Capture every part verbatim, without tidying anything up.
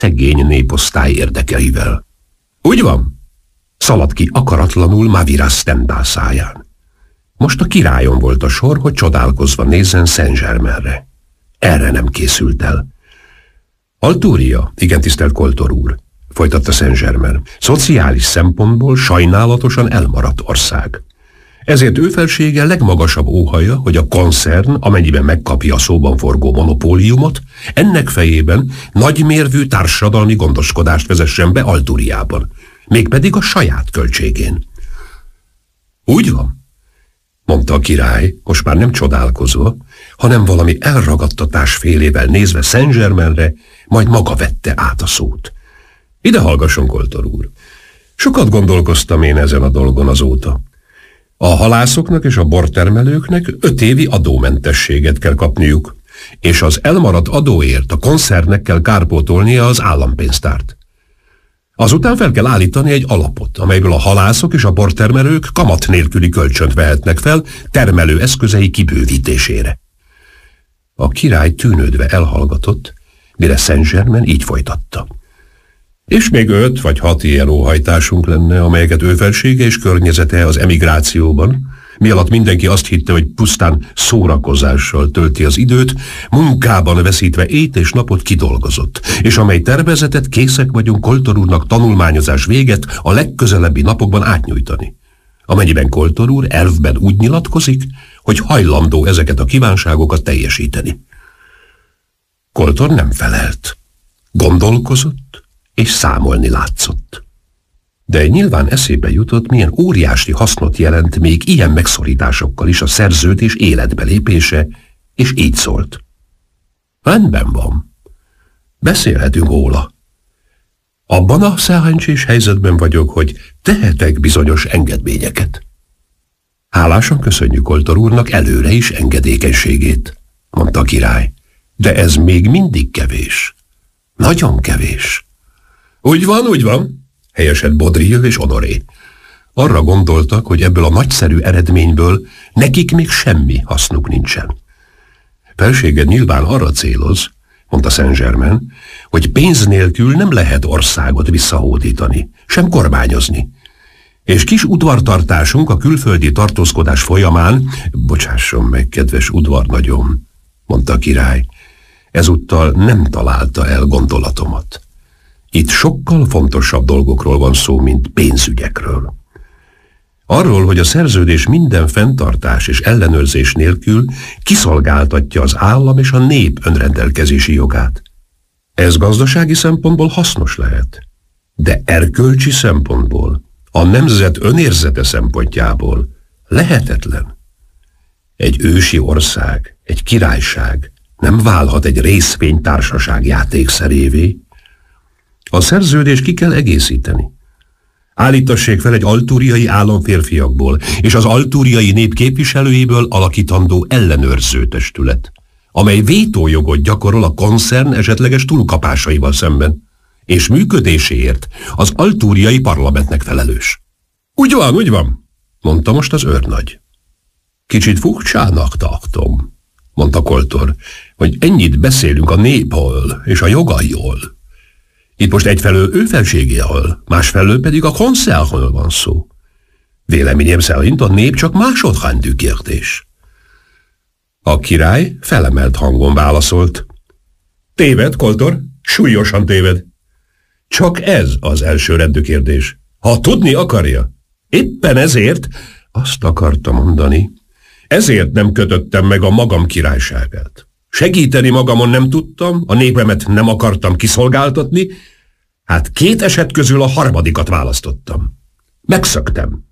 szegény néposztály érdekeivel. Úgy van? Szaladt ki akaratlanul Maviras Stendhal száján. Most a királyon volt a sor, hogy csodálkozva nézzen Saint-Germainre. Erre nem készült el. Altúria, igen tisztelt Koltor úr, folytatta Saint-Germain, szociális szempontból sajnálatosan elmaradt ország. Ezért ő felsége legmagasabb óhaja, hogy a koncern, amennyiben megkapja a szóban forgó monopóliumot, ennek fejében nagymérvű társadalmi gondoskodást vezessen be Altúriában, mégpedig a saját költségén. Úgy van, mondta a király, most már nem csodálkozva, hanem valami elragadtatás félével nézve Saint-Germainre, majd maga vette át a szót. Ide hallgasson, Koltor úr. Sokat gondolkoztam én ezen a dolgon azóta. A halászoknak és a bortermelőknek öt évi adómentességet kell kapniuk, és az elmaradt adóért a koncernnek kell kárpótolnia az állampénztárt. Azután fel kell állítani egy alapot, amelyből a halászok és a bortermelők kamat nélküli kölcsönt vehetnek fel termelő eszközei kibővítésére. A király tűnődve elhallgatott, mire Saint-Germain így folytatta. És még öt vagy hat ilyen óhajtásunk lenne, amelyeket ő felsége és környezete az emigrációban, mi alatt mindenki azt hitte, hogy pusztán szórakozással tölti az időt, munkában veszítve ét és napot kidolgozott, és amely tervezetet készek vagyunk Koltor úrnak tanulmányozás véget a legközelebbi napokban átnyújtani. Amennyiben Koltor úr elvben úgy nyilatkozik, hogy hajlandó ezeket a kívánságokat teljesíteni. Koltor nem felelt. Gondolkozott, és számolni látszott. De nyilván eszébe jutott, milyen óriási hasznot jelent még ilyen megszorításokkal is a szerződés életbe lépése, és így szólt. Rendben van. Beszélhetünk róla. Abban a szerencsés helyzetben vagyok, hogy tehetek bizonyos engedményeket. Hálásan köszönjük Koltor úrnak előre is engedékenységét, mondta a király. De ez még mindig kevés. Nagyon kevés. Úgy van, úgy van, helyesett Baudrillard és Honoré. Arra gondoltak, hogy ebből a nagyszerű eredményből nekik még semmi hasznuk nincsen. Felséged nyilván arra céloz, mondta Saint-Germain, hogy pénz nélkül nem lehet országot visszahódítani, sem kormányozni. És kis udvartartásunk a külföldi tartózkodás folyamán, bocsásson meg, kedves udvarnagyom, mondta a király, ezúttal nem találta el gondolatomat. Itt sokkal fontosabb dolgokról van szó, mint pénzügyekről. Arról, hogy a szerződés minden fenntartás és ellenőrzés nélkül kiszolgáltatja az állam és a nép önrendelkezési jogát. Ez gazdasági szempontból hasznos lehet, de erkölcsi szempontból, a nemzet önérzete szempontjából lehetetlen. Egy ősi ország, egy királyság nem válhat egy részvénytársaság játékszerévé. A szerződést ki kell egészíteni. Állítassék fel egy altúriai államférfiakból és az altúriai nép képviselőiből alakítandó ellenőrző testület, amely vétójogot gyakorol a koncern esetleges túlkapásaival szemben, és működéséért az altúriai parlamentnek felelős. Úgy van, úgy van, mondta most az őrnagy. Kicsit furcsának tartom, mondta Koltor, hogy ennyit beszélünk a népről és a jogairól. Itt most egyfelől ő felségéről, másfelől pedig a koncernről van szó. Véleményem szerint a nép csak másodrendű kérdés. A király felemelt hangon válaszolt. Téved, Koltor, súlyosan téved. Csak ez az elsőrendű kérdés. Ha tudni akarja. Éppen ezért, azt akarta mondani, ezért nem kötöttem meg a magam királyságát. Segíteni magamon nem tudtam, a népemet nem akartam kiszolgáltatni, hát két eset közül a harmadikat választottam. Megszöktem.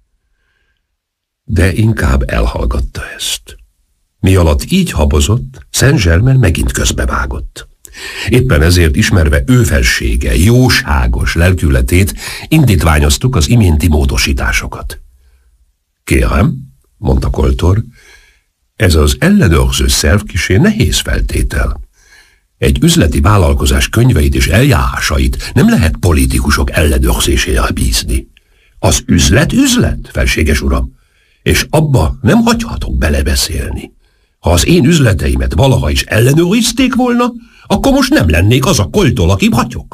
De inkább elhallgatta ezt. Mi alatt így habozott, Saint-Germain megint közbevágott. Éppen ezért ismerve ő felsége, jóságos lelkületét, indítványoztuk az iménti módosításokat. Kérem, mondta Koltor, ez az ellenőrző szerv kissé nehéz feltétel. Egy üzleti vállalkozás könyveit és eljárásait nem lehet politikusok ellenőrzésére bízni. Az üzlet üzlet, felséges uram, és abba nem hagyhatok belebeszélni. Ha az én üzleteimet valaha is ellenőrizték volna, akkor most nem lennék az a koltól, aki hatyog.